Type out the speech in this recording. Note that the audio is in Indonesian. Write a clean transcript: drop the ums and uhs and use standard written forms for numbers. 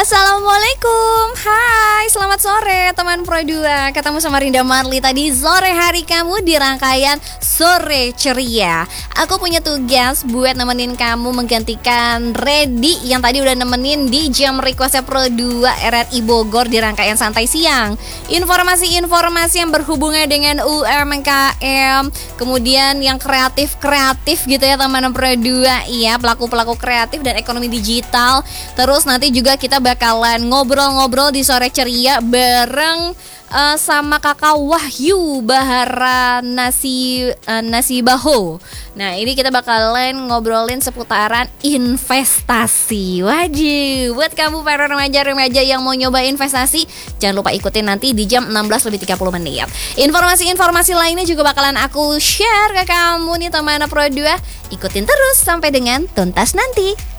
Assalamualaikum, hai selamat sore teman Pro 2. Ketemu sama Rinda Marli tadi sore hari kamu di rangkaian Sore Ceria. Aku punya tugas buat nemenin kamu menggantikan Reddy yang tadi udah nemenin di jam requestnya Pro 2 RRI Bogor di rangkaian Santai Siang. Informasi-informasi yang berhubungan dengan UMKM, kemudian yang kreatif-kreatif gitu ya teman Pro 2. Iya, pelaku-pelaku kreatif dan ekonomi digital. Terus nanti juga kita bakalan ngobrol-ngobrol di Sore Ceria bareng sama kakak Wahyu Bahara Nasibaho. Nah ini kita bakalan ngobrolin seputaran investasi. Wajib buat kamu para remaja-remaja yang mau nyoba investasi, jangan lupa ikutin nanti di jam 16:30. Informasi-informasi lainnya juga bakalan aku share ke kamu nih teman Pro 2. Ikutin terus sampai dengan tuntas nanti.